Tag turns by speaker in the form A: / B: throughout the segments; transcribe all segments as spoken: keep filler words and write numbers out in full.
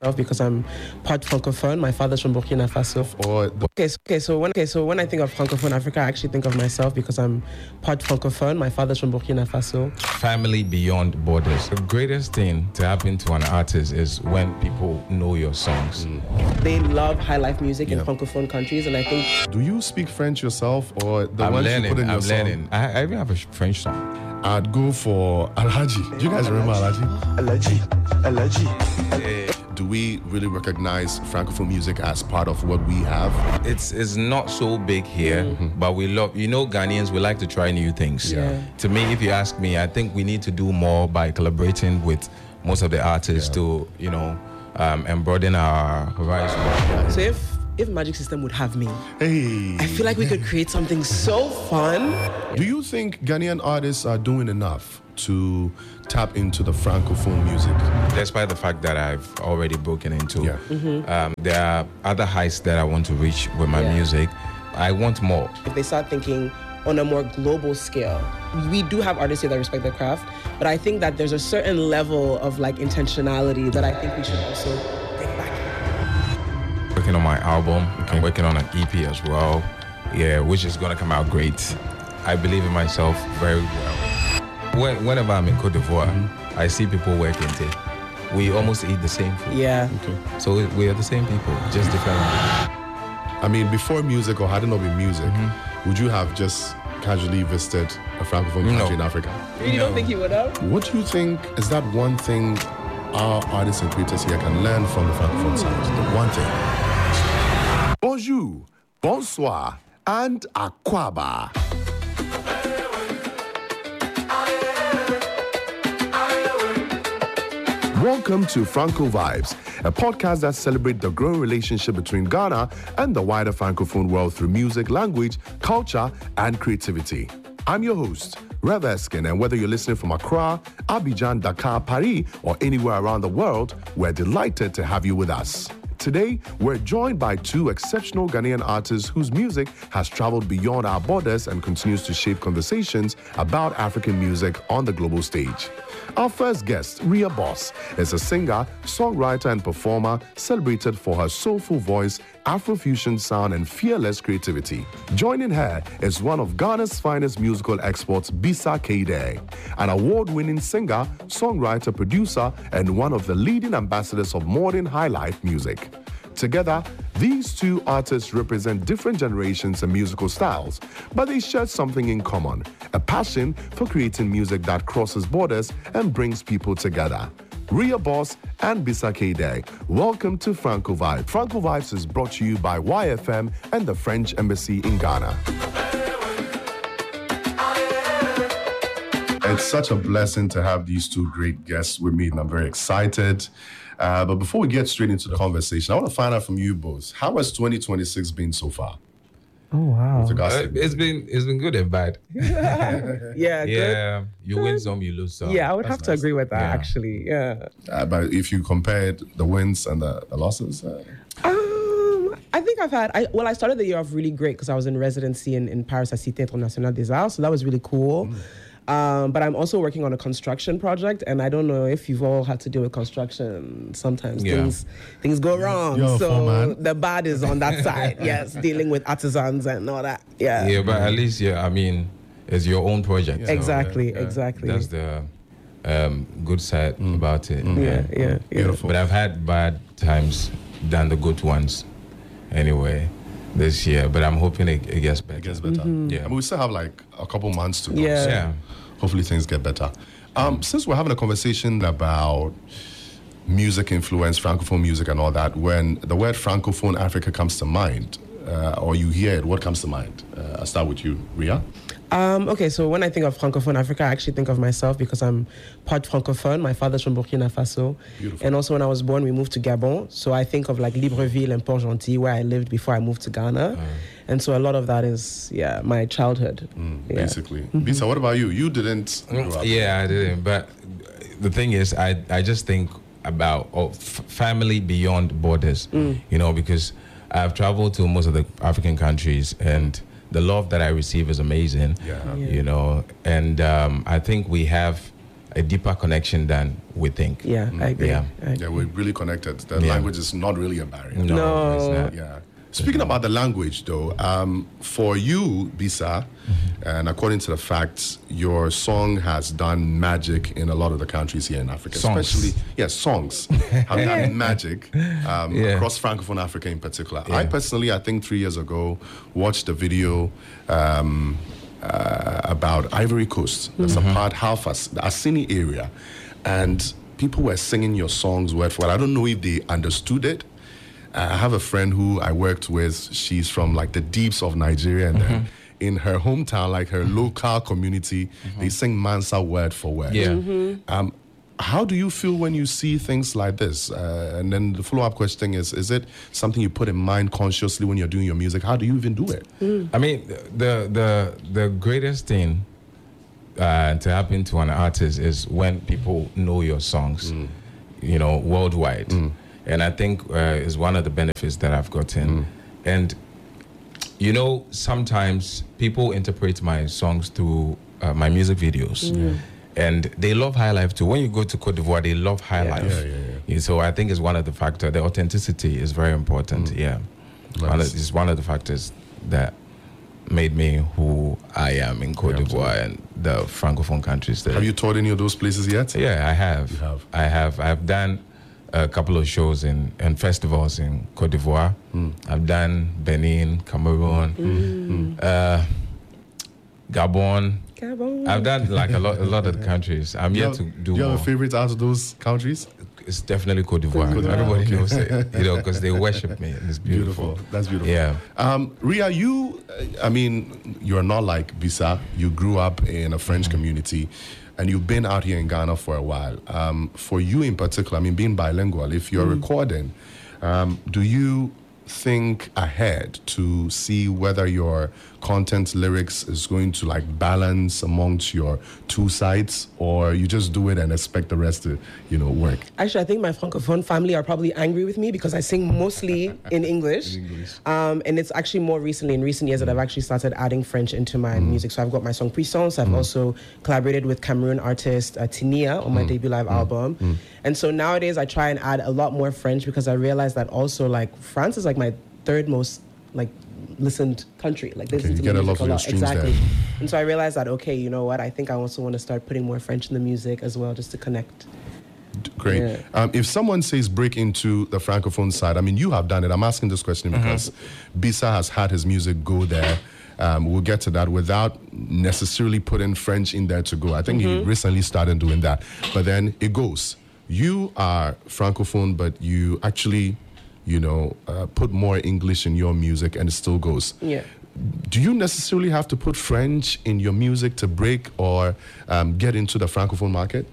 A: because I'm part francophone. My father's from Burkina Faso.
B: Or
A: okay, so, okay, so when okay, so when I think of francophone Africa, I actually think of myself because I'm part francophone. My father's from Burkina Faso.
C: Family beyond borders. The greatest thing to happen to an artist is when people know your songs.
A: Mm. They love high life music yeah. in francophone countries, and I think.
B: Do you speak French yourself, or the
C: I'm
B: ones
C: learning,
B: you put in
C: I'm
B: your song?
C: learning. I, I even have a French song.
B: I'd go for Alhaji. Do you guys remember Alhaji?
D: Alhaji, Alhaji.
B: Yeah. Do we really recognize francophone music as part of what we have?
C: It's it's not so big here, mm-hmm. but we love, you know, Ghanaians, we like to try new things.
A: Yeah.
C: To me, if you ask me, I think we need to do more by collaborating with most of the artists yeah. to, you know, um, and broaden our horizons.
A: So if if Magic System would have me,
B: hey,
A: I feel like we could create something so fun.
B: Do you think Ghanaian artists are doing enough to tap into the francophone music?
C: Despite the fact that I've already broken into,
B: yeah.
A: mm-hmm.
C: um, there are other heights that I want to reach with my
A: yeah.
C: music. I want more.
A: If they start thinking on a more global scale, we do have artists here that respect their craft, but I think that there's a certain level of like intentionality that I think we should also bring back.
C: Working on my album, okay. I'm working on an E P as well, yeah, which is gonna come out great. I believe in myself very well. When, whenever I'm in Côte d'Ivoire, mm-hmm. I see people working tea. We almost eat the same food.
A: Yeah.
C: Okay. So we, we are the same people, just different.
B: I mean, before music, or had it not been music, mm-hmm. would you have just casually visited a francophone country
C: no.
B: in Africa?
A: You
C: no.
A: don't think you would have?
B: What do you think is that one thing our artists and creators here can learn from the francophone side? The one thing. Bonjour, bonsoir, and akwaba. Welcome to Franco Vibes, a podcast that celebrates the growing relationship between Ghana and the wider francophone world through music, language, culture, and creativity. I'm your host, Rev Eskin, and whether you're listening from Accra, Abidjan, Dakar, Paris, or anywhere around the world, we're delighted to have you with us. Today, we're joined by two exceptional Ghanaian artists whose music has traveled beyond our borders and continues to shape conversations about African music on the global stage. Our first guest, Ria Boss, is a singer, songwriter, and performer celebrated for her soulful voice, Afrofusion sound, and fearless creativity. Joining her is one of Ghana's finest musical exports, Bisa Kayde, an award-winning singer, songwriter, producer, and one of the leading ambassadors of modern high-life music. Together, these two artists represent different generations and musical styles, but they share something in common, a passion for creating music that crosses borders and brings people together. Ria Boss and Bisa Kayde, welcome to Franco Vibes. Franco Vibes is brought to you by Y F M and the French Embassy in Ghana. It's such a blessing to have these two great guests with me, and I'm very excited. Uh, but before we get straight into the conversation, I want to find out from you both, how has twenty twenty-six been so far?
A: Oh, wow.
C: Uh, it's been it's been good and bad.
A: yeah,
C: yeah.
A: Good.
C: You win some, you lose some.
A: Yeah, I would
B: That's
A: have
B: nice.
A: to agree with that,
C: Yeah.
A: actually. Yeah.
B: Uh, but if you compared the wins and the, the losses, uh...
A: Um, I think I've had, I, well, I started the year off really great because I was in residency in, in Paris at Cité Internationale des Arts, so that was really cool. Mm. Um, but I'm also working on a construction project, and I don't know if you've all had to deal with construction. Sometimes
C: Yeah.
A: things things go wrong.
B: You're a
A: so
B: foreman.
A: the bad is on that side. Yes, dealing with artisans and all that. Yeah.
C: Yeah, but at least, yeah, I mean, it's your own project. so,
A: Exactly,
C: yeah,
A: exactly.
C: That's the um, good side
B: Mm.
C: about it.
B: Mm.
A: Yeah, yeah, yeah.
B: Beautiful.
C: But I've had bad times than the good ones anyway this year, but I'm hoping it, it gets better.
B: It gets better.
A: Mm-hmm.
C: Yeah.
B: I mean, we still have like a couple months to go.
A: Yeah.
B: so
C: Yeah.
B: hopefully things get better. Um, since we're having a conversation about music influence, francophone music and all that, when the word francophone Africa comes to mind, uh, or you hear it, what comes to mind? Uh, I'll start with you, Ria.
A: Um, okay, so when I think of francophone Africa, I actually think of myself because I'm part francophone. My father's from Burkina Faso.
B: Beautiful.
A: And also when I was born, we moved to Gabon. So I think of like Libreville and Port-Gentil, where I lived before I moved to Ghana.
C: Uh,
A: And so a lot of that is, yeah, my childhood.
B: Mm,
A: Yeah.
B: Basically. Bisa, what about you? You didn't grow up.
C: Yeah, I didn't. But the thing is, I, I just think about oh, f- family beyond borders, you know, because I've traveled to most of the African countries, and the love that I receive is amazing,
B: Yeah.
A: Yeah.
C: you know, and um, I think we have a deeper connection than we think.
A: Yeah, I agree.
C: Yeah.
A: I agree.
B: Yeah, we're really connected. The
C: Yeah.
B: language is not really a barrier.
C: No,
A: No.
C: it's not.
B: Yeah. Speaking about the language, though, um, for you, Bisa,
C: Mm-hmm.
B: and according to the facts, your song has done magic in a lot of the countries here in Africa,
C: Songs.
B: especially yeah, songs have done magic um,
C: Yeah.
B: across Francophone Africa in particular.
C: Yeah.
B: I personally, I think three years ago, watched a video. Um, uh, about Ivory Coast. There's
C: Mm-hmm.
B: a part, Halfas, the Assini area, and people were singing your songs word for word. I don't know if they understood it. Uh, I have a friend who I worked with. She's from like the deeps of Nigeria, and then in her hometown, like her local community, they sing Mansa word for word.
C: Yeah.
B: Um, how do you feel when you see things like this? Uh, and then the follow-up question is, is it something you put in mind consciously when you're doing your music? How do you even do it?
C: I mean, the the the greatest thing uh, to happen to an artist is when people know your songs, you know, worldwide. And I think uh, is one of the benefits that I've gotten. And you know, sometimes people interpret my songs through uh, my music videos. And they love High Life too. When you go to Cote d'Ivoire, they love High Life.
B: Yeah, yeah,
C: Yeah, so I think it's one of the factors. The authenticity is very important. Yeah, one of,
B: Nice.
C: it's one of the factors that made me who I am in Cote
B: Yeah,
C: d'Ivoire and the Francophone countries there.
B: Have you toured any of those places yet?
C: Yeah, I have.
B: You have.
C: I have. I've done a couple of shows in and festivals in Cote d'Ivoire. I've done Benin, Cameroon, uh, Gabon.
A: Gabon.
C: I've done like a lot, a lot of the countries. I'm
B: Do you
C: yet
B: have,
C: to do
B: do you
C: more.
B: have a favorite out of those countries?
C: It's definitely Cote d'Ivoire.
B: Cote d'Ivoire,
C: Everybody
B: okay.
C: knows it, you know, because they worship me. And it's beautiful.
B: That's beautiful.
C: Yeah.
B: Um, Ria, you, uh, I mean, you're not like Bisa. You grew up in a French community, and you've been out here in Ghana for a while. Um, for you in particular, I mean, being bilingual, if you're recording, um, do you think ahead to see whether your content lyrics is going to like balance amongst your two sides, or you just do it and expect the rest to, you know, work?
A: Actually, I think my Francophone family are probably angry with me because I sing mostly in English. Um, and it's actually more recently, in recent years, that I've actually started adding French into my music. So I've got my song Puissance. I've also collaborated with Cameroon artist uh, Tinia on my debut live album. And so nowadays I try and add a lot more French because I realize that also like France is like my third most like listened country. Like they
B: Okay,
A: listen
B: you
A: to
B: get
A: my
B: a lot
A: music
B: of your streams
A: exactly.
B: there.
A: And so I realized that okay, you know what? I think I also want to start putting more French in the music as well, just to connect.
B: Great.
A: Yeah.
B: Um, if someone says break into the Francophone side, I mean, you have done it. I'm asking this question because Bisa has had his music go there. Um, we'll get to that without necessarily putting French in there to go. I think he recently started doing that. But then it goes. You are Francophone, but you actually, you know, uh, put more English in your music and it still goes.
A: Yeah.
B: Do you necessarily have to put French in your music to break or um, get into the Francophone market?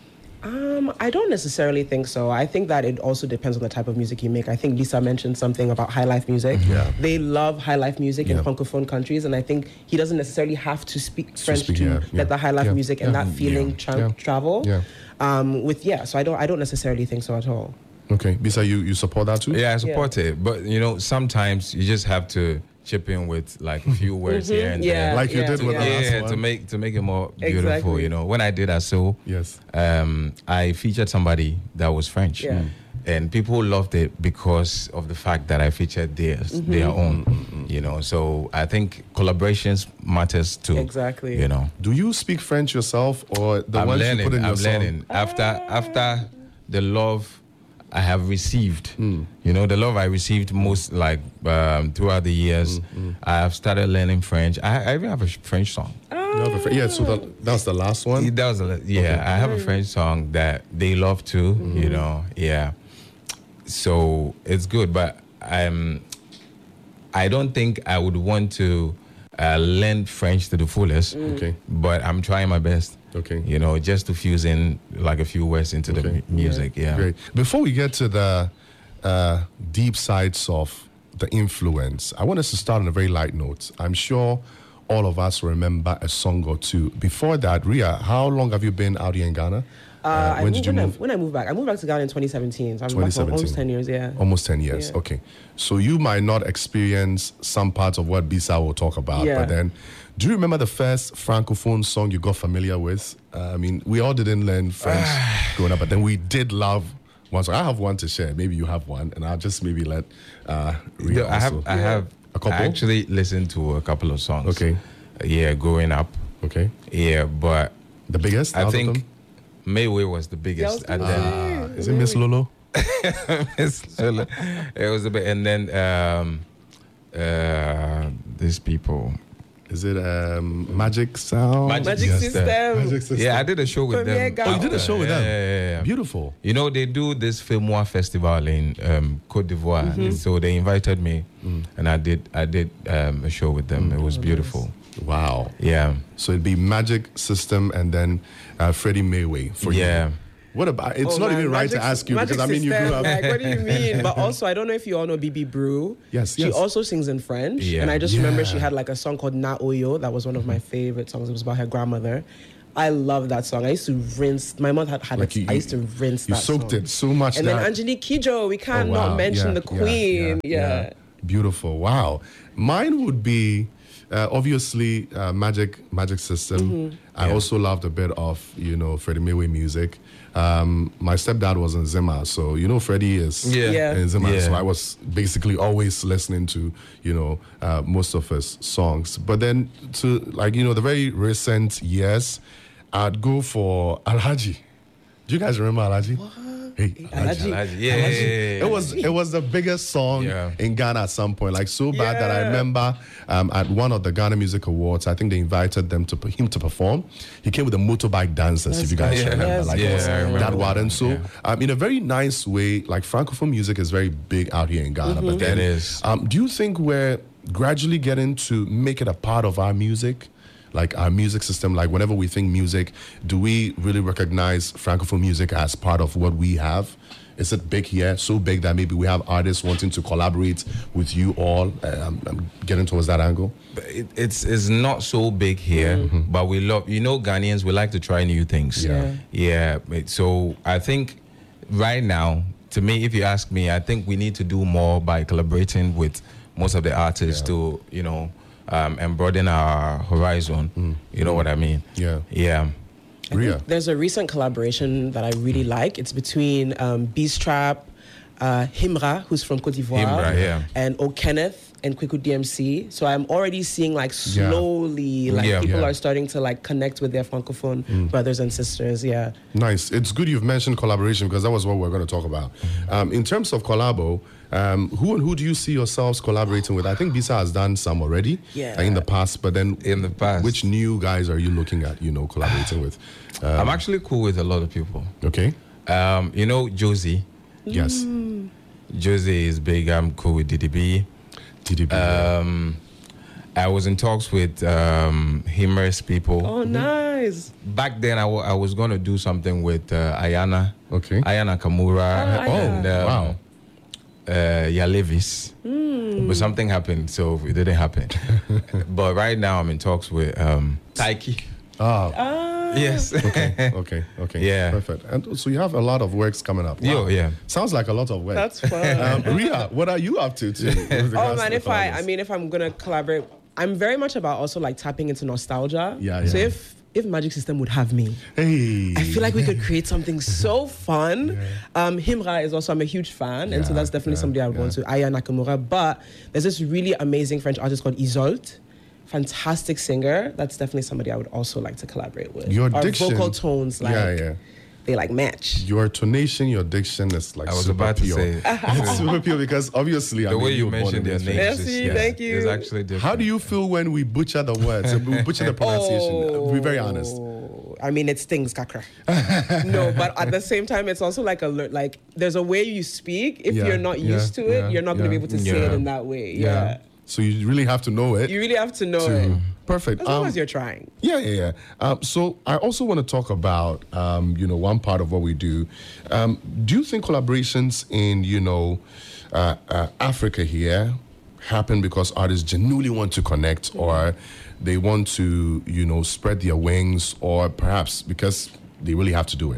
A: Um, I don't necessarily think so. I think that it also depends on the type of music you make. I think Lisa mentioned something about high life music.
B: Yeah.
A: They love high life music
B: Yeah.
A: in Francophone countries, and I think he doesn't necessarily have to speak French
B: speak,
A: to
B: yeah,
A: let
B: yeah,
A: the high life
B: yeah,
A: music and
B: yeah,
A: that feeling
C: yeah,
A: tra-
B: yeah,
A: travel.
B: yeah.
A: Um, with yeah, so I don't I don't necessarily think so at all.
B: Okay, Bisa, you, you support that too?
C: Yeah, I support it. But, you know, sometimes you just have to chip in with like a few words here and
A: Yeah.
C: there.
B: Like you
A: yeah,
B: did with
A: yeah.
B: the last
C: Yeah,
B: one.
C: to make to make it more beautiful,
A: Exactly.
C: you know. When I did Aso,
B: Yes.
C: um, I featured somebody that was French.
A: Yeah.
C: And people loved it because of the fact that I featured theirs,
A: Mm-hmm.
C: their own, you know. So I think collaborations matters too.
A: Exactly.
C: You know.
B: Do you speak French yourself or the
C: I'm
B: ones
C: learning.
B: you put in
C: I'm
B: your song?
C: learning. After after the love I have received,
B: Hmm.
C: you know, the love I received most like um, throughout the years,
B: Hmm,
C: I have started learning French. I, I even have a French song.
B: You have a fr- yeah, so that, that's the last one?
C: That was a, yeah. I have a French song that they love too. You know, yeah. So it's good, but I'm. I don't think I would want to uh, learn French to the fullest.
B: Okay.
C: But I'm trying my best.
B: Okay.
C: You know, just to fuse in like a few words into the
B: Okay.
C: mu- music. Yeah.
B: Great. Before we get to the uh, deep sides of the influence, I want us to start on a very light note. I'm sure all of us remember a song or two. Before that, Ria, how long have you been out here in Ghana?
A: Uh,
B: Uh,
A: I
B: when
A: moved,
B: did you
A: when, I,
B: move?
A: when I moved back, I moved back to Ghana in twenty seventeen. So I'm back for almost ten years. Yeah.
B: Almost ten years.
A: Yeah.
B: Okay. So you might not experience some parts of what Bisa will talk about,
A: Yeah.
B: but then, do you remember the first Francophone song you got familiar with? Uh, I mean, we all didn't learn French growing up, but then we did love one song. I have one to share. Maybe you have one, and I'll just maybe let uh, Ria
C: No, I have,
B: also.
C: I have,
B: A couple?
C: I actually listened to a couple of songs.
B: Okay.
C: Yeah, growing up.
B: Okay.
C: Yeah, but
B: The biggest
C: I
B: out
C: think
B: of them?
C: Mayway was the biggest,
A: Yeah, I
C: and
A: was
C: then
A: gonna
B: Uh, is it Miss Lolo?
C: Miss Lola. It was a bit, and then um, uh, these people.
B: Is it um, Magic Sound?
C: Magic
A: Magic
C: System.
A: System.
B: Magic System.
C: Yeah, I did a show with
A: Premier
C: them.
A: Ghana.
B: Oh, you did a show with them?
C: Yeah, yeah, yeah.
B: Beautiful.
C: You know, they do this Filmois festival in um, Côte d'Ivoire,
A: Mm-hmm.
C: so they invited me, and I did I did um, a show with them. It was beautiful.
B: Wow.
C: Yeah,
B: So it'd be Magic System and then uh, Freddie Mayway for you.
C: yeah.
B: What about? It's
A: Oh,
B: not
A: man,
B: even right
A: Magic-
B: to ask you
A: Magic
B: because I mean you
A: System,
B: grew up.
A: Like, what do you mean? But also, I don't know if you all know Bibi Brew.
B: Yes,
A: She
B: yes.
A: also sings in French,
C: Yeah.
A: and I just remember she
B: Yeah.
A: had like a song called Na Oyo. That was one of my favorite songs. It was about her grandmother. I love that song. I used to rinse. My mom had had
B: Like
A: it.
B: you-
A: I used to rinse
B: You
A: that
B: soaked
A: song.
B: it so much
A: And
B: that.
A: then Angelique Kidjo. We can't
B: Oh, wow.
A: not mention
B: Yeah,
A: the
B: yeah,
A: queen. Yeah.
B: Beautiful. Wow. Mine would be uh, obviously uh, Magic Magic System.
A: Mm-hmm.
B: I
C: Yeah.
B: also loved a bit of you know Freddie Mayway music. Um, my stepdad was in Zimmer, so you know Freddie is
C: Yeah.
A: Yeah.
B: in Zimmer.
C: Yeah.
B: So I was basically always listening to you know uh, most of his songs. But then to like you know the very recent years, I'd go for Alhaji. Do you guys remember Alhaji? Hey,
A: Alhaji.
C: Alhaji. Yeah, yeah, yeah, yeah.
B: It was it was the biggest song
C: Yeah.
B: in Ghana at some point, like so bad that I
A: Yeah.
B: remember um, at one of the Ghana Music Awards, I think they invited them to him to perform. He came with the motorbike dancers, if you guys
C: Yeah.
B: remember,
A: Yes,
B: like
C: yeah,
B: it was
C: I remember
B: that
C: that.
B: wild. And so,
C: Yeah.
B: um, in a very nice way, like Francophone music is very big out here in Ghana. But then,
C: It is.
B: Um, do you think we're gradually getting to make it a part of our music? Like our music system, like whenever we think music, do we really recognize Francophone music as part of what we have? Is it big here? So big that maybe we have artists wanting to collaborate with you all? Uh, I'm, I'm getting towards that angle.
C: It, it's it's not so big here, but we love. You know, Ghanaians, we like to try new things.
B: Yeah.
C: Yeah. it- So I think right now, to me, if you ask me, I think we need to do more by collaborating with most of the artists
B: Yeah.
C: to, you know, um, and broaden our horizon. You know what I mean?
B: Yeah.
C: Yeah.
B: Ria.
A: There's a recent collaboration that I really like. It's between um, Beast Trap, uh, Himra, who's from Cote d'Ivoire,
C: Himra, yeah.
A: and O'Kenneth and Kweku D M C. So I'm already seeing like
B: Yeah.
A: slowly, like
C: Yeah.
A: people
B: Yeah.
A: are starting to like connect with their francophone brothers and sisters. Yeah.
B: Nice. It's good you've mentioned collaboration because that was what we're going to talk about. Um, in terms of collabo, um, who and who do you see yourselves collaborating with? I think Bisa has done some already
A: Yeah.
B: uh, in the past, but then
C: In the past.
B: which new guys are you looking at, you know, collaborating with?
C: I'm actually cool with a lot of people.
B: Okay.
C: Um, you know, Josie.
B: Yes.
C: Josie is big. I'm cool with D D B.
B: T D B.
C: Um, I was in talks with um, Himmer's people.
A: Oh, nice.
C: Back then, I, w- I was going to do something with uh, Ayana.
B: Okay.
C: Ayana Kamura.
A: Oh,
C: and,
B: Ayana. Wow.
C: Uh, Yalevis. But something happened, so it didn't happen. But right now, I'm in talks with um, Taiki.
B: Ah.
C: Yes.
B: Okay. Okay. Okay.
C: Yeah.
B: Perfect. And so you have a lot of works coming up.
C: Yo, yeah.
B: Sounds like a lot of work.
A: That's fun.
B: Um, Ria, what are you up to? too, with
A: Oh
B: regards
A: man,
B: to
A: if I,
B: collabs?
A: I mean, if I'm gonna collaborate, I'm very much about also like tapping into nostalgia.
B: Yeah,
A: So
B: yeah.
A: if if Magic System would have me,
B: Hey.
A: I feel like we could create something so fun. Um, Himra is also, I'm a huge fan, and so
B: Yeah,
A: that's definitely
B: yeah,
A: somebody I would want
B: yeah.
A: to. Aya Nakamura. But there's this really amazing French artist called Isolt. Fantastic singer. That's definitely somebody I would also like to collaborate with.
B: Your
A: Our
B: diction-
A: vocal tones, like
B: Yeah, yeah.
A: they like match.
B: Your tonation, your diction is like
C: I was
B: super
C: about to
B: pure.
C: say,
B: It's super pure because obviously, I
C: the
B: mean,
C: way you
B: were born in
C: mentioned their
B: this
C: names
B: family.
A: Merci,
C: is,
A: thank you.
C: is actually different.
B: How do you feel when we butcher the words? We butcher the pronunciation. Be very honest.
A: Oh, I mean, it stings, kakra. No, but at the same time, it's also like a lear- like there's a way you speak. If
B: Yeah,
A: you're not
B: yeah,
A: used to it,
B: yeah,
A: you're not going to
B: yeah.
A: be able to say it
C: Yeah.
A: in that way. Yeah.
B: So you really have to know it.
A: You really have to know
B: to-
A: it.
B: Perfect.
A: As long
B: Um,
A: as you're trying.
B: Yeah, yeah, yeah. Um, so I also want to talk about, um, you know, one part of what we do. Um, do you think collaborations in, you know, uh, uh, Africa here happen because artists genuinely want to connect, or they want to, you know, spread their wings, or perhaps because they really have to do it?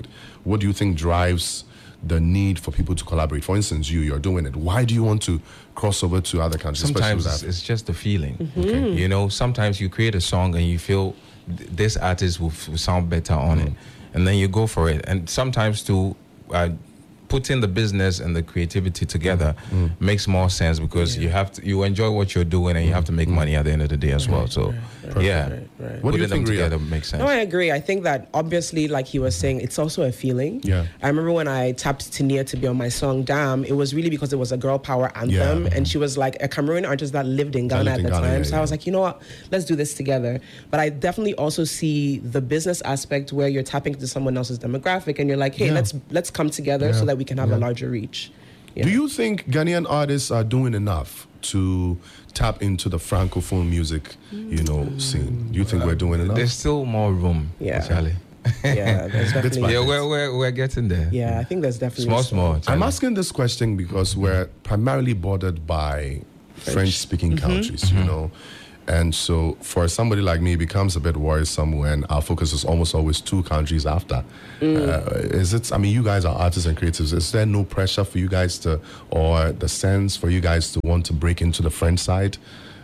B: what do you think drives the need for people to collaborate? For instance, you, you're doing it. Why do you want to cross over to other countries?
C: Sometimes
B: especially
C: it's,
B: with
C: it's just the feeling.
A: Mm-hmm.
C: Okay. You know, sometimes you create a song and you feel th- this artist will, f- will sound better on
B: Mm.
C: it, and then you go for it. And sometimes to uh, putting the business and the creativity together
B: Mm.
C: makes more sense because you have to you enjoy what you're doing and you have to make money at the end of the day as well. So yeah,
A: right, right.
B: What do
C: putting
B: you
C: them
B: think, Ria?
C: together makes sense.
A: No, I agree. I think that obviously, like he was saying, it's also a feeling.
B: Yeah.
A: I remember when I tapped Tania to be on my song Damn, it was really because it was a girl power anthem.
B: Yeah.
A: And she was like a Cameroonian artist that lived in Ghana
B: lived
A: at
B: in
A: the
B: Ghana,
A: time.
B: yeah,
A: so
B: yeah.
A: I was like, you know what? Let's do this together. But I definitely also see the business aspect where you're tapping into someone else's demographic and you're like, hey,
B: Yeah.
A: let's let's come together
B: Yeah.
A: so that we can have
B: Yeah.
A: a larger reach. Yeah.
B: Do you think Ghanaian artists are doing enough to tap into the francophone music, you know, scene? Do you think we're doing enough?
C: There's still more room,
A: Yeah.
C: Charlie.
A: Yeah, there's definitely.
B: by
C: Yeah,
B: bit.
C: we're, we're, we're getting there.
A: Yeah, I think there's definitely
C: Small,
A: still-
C: small.
B: I'm
C: Charlie.
B: asking this question because we're primarily bordered by French-speaking countries, you know. And so for somebody like me, it becomes a bit worrisome when our focus is almost always two countries after. Uh, is it, I mean, you guys are artists and creatives. Is there no pressure for you guys to, or the sense for you guys to want to break into the French side?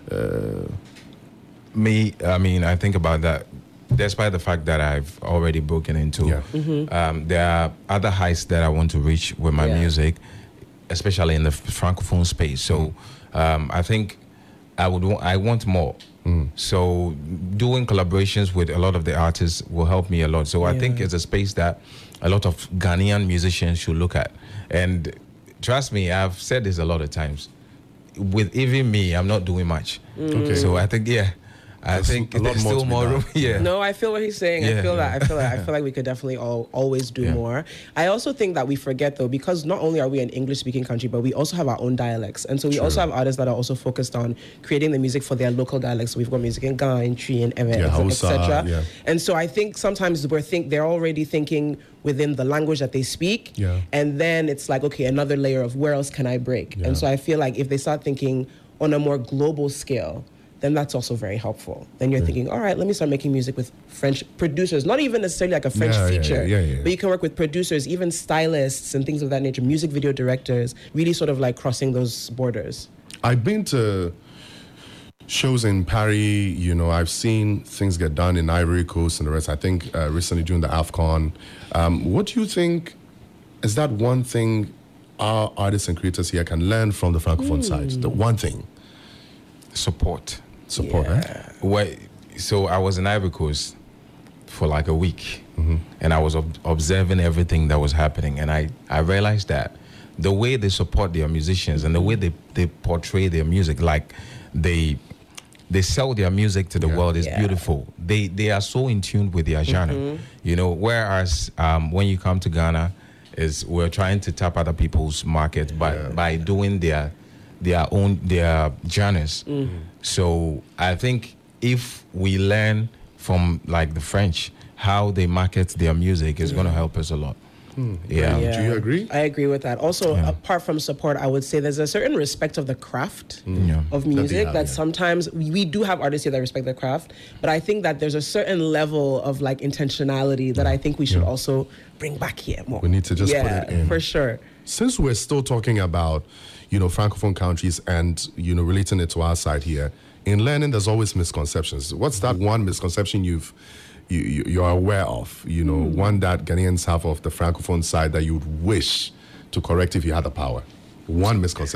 C: Me, I mean, I think about that. Despite the fact that I've already broken into,
B: Yeah.
C: um, there are other heights that I want to reach with my
A: Yeah.
C: music, especially in the francophone space. So, um, I think I would, wa- I want more. So, doing collaborations with a lot of the artists will help me a lot. So, I think
A: Yeah.
C: it's a space that a lot of Ghanaian musicians should look at. And trust me, I've said this a lot of times. With even me, I'm not doing much.
B: Okay.
C: So I think, yeah, I
B: There's
C: think
B: a lot
C: there's
B: more
C: still
B: to be
C: more
B: done.
C: room. Yeah.
A: No, I feel what he's saying. I
C: Yeah,
A: feel
C: yeah.
A: that. I feel that. I feel like we could definitely all, always do
C: Yeah.
A: more. I also think that we forget though, because not only are we an English-speaking country, but we also have our own dialects, and so we also have artists that are also focused on creating the music for their local dialects. So we've got music in Ghana, in Tree, in Ewe,
B: Yeah,
A: et
B: Hausa,
A: cetera.
B: yeah.
A: And so I think sometimes we're think they're already thinking within the language that they speak,
B: Yeah.
A: and then it's like, okay, another layer of where else can I break?
B: Yeah.
A: And so I feel like if they start thinking on a more global scale, then that's also very helpful. Then you're thinking, all right, let me start making music with French producers, not even necessarily like a French
B: Yeah, yeah,
A: feature,
B: yeah, yeah, yeah.
A: but you can work with producers, even stylists and things of that nature, music video directors, really sort of like crossing those borders.
B: I've been to shows in Paris, you know, I've seen things get done in Ivory Coast and the rest. I think uh, recently during the AFCON. Um, what do you think is that one thing our artists and creators here can learn from the Francophone side? The one thing?
C: Support.
B: Support, eh?
C: Well, so I was in Ivory Coast for like a week, and I was ob- observing everything that was happening, and I, I realized that the way they support their musicians and the way they, they portray their music, like they they sell their music to the
B: Yeah.
C: world, is
A: Yeah.
C: beautiful. They they are so in tune with their genre, you know. Whereas um, when you come to Ghana, is we're trying to tap other people's market by
B: Yeah.
C: by doing their their own their genres. So I think if we learn from like the French how they market their music, is going to help us a lot. Yeah.
B: Do you agree?
A: I agree with that. Also, apart from support, I would say there's a certain respect of the craft
C: Yeah.
A: of
B: they
A: music
B: have,
A: that
B: yeah.
A: sometimes we we do have artists here that respect the craft, but I think that there's a certain level of like intentionality that I think we should
B: Yeah.
A: also bring back here more.
B: We need to just put
A: yeah,
B: it in.
A: for sure.
B: Since we're still talking about, you know, Francophone countries and, you know, relating it to our side here, in learning, there's always misconceptions. What's that one misconception you've, you, you, you're aware of, you know, one that Ghanaians have of the Francophone side that you'd wish to correct if you had the power? One misconception.